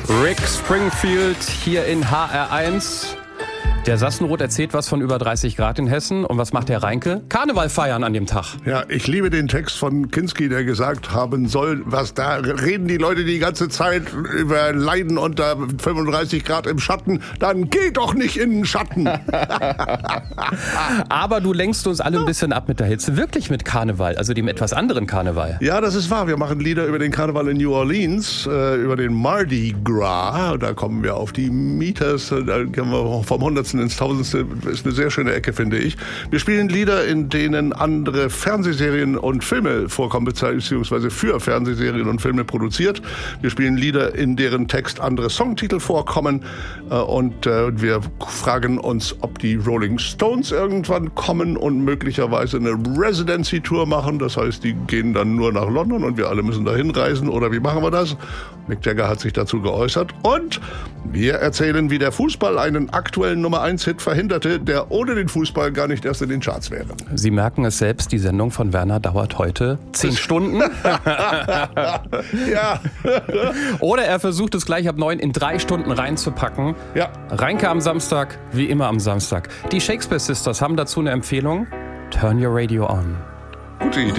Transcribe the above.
Rick Springfield hier in HR1. Der Sassenroth erzählt was von über 30 Grad in Hessen. Und was macht der Reinke? Karneval feiern an dem Tag. Ja, ich liebe den Text von Kinski, der gesagt haben soll, was da reden die Leute die ganze Zeit über Leiden unter 35 Grad im Schatten. Dann geh doch nicht in den Schatten. Aber du lenkst uns alle ein bisschen ab mit der Hitze. Wirklich mit Karneval, also dem etwas anderen Karneval. Ja, das ist wahr. Wir machen Lieder über den Karneval in New Orleans, über den Mardi Gras. Da kommen wir auf die Meters, da können wir vom Hundertsten ins Tausendste. Ist eine sehr schöne Ecke, finde ich. Wir spielen Lieder, in denen andere Fernsehserien und Filme vorkommen, beziehungsweise für Fernsehserien und Filme produziert. Wir spielen Lieder, in deren Text andere Songtitel vorkommen. Und wir fragen uns, ob die Rolling Stones irgendwann kommen und möglicherweise eine Residency-Tour machen. Das heißt, die gehen dann nur nach London und wir alle müssen dahin reisen. Oder wie machen wir das? Mick Jagger hat sich dazu geäußert. Und wir erzählen, wie der Fußball einen aktuellen Nummer-1-Hit verhinderte, der ohne den Fußball gar nicht erst in den Charts wäre. Sie merken es selbst, die Sendung von Werner dauert heute 10 Stunden. Ja. Oder er versucht es gleich ab 9 in 3 Stunden reinzupacken. Ja. Reinke am Samstag, wie immer am Samstag. Die Shakespeare Sisters haben dazu eine Empfehlung. Turn your radio on. Gute Idee.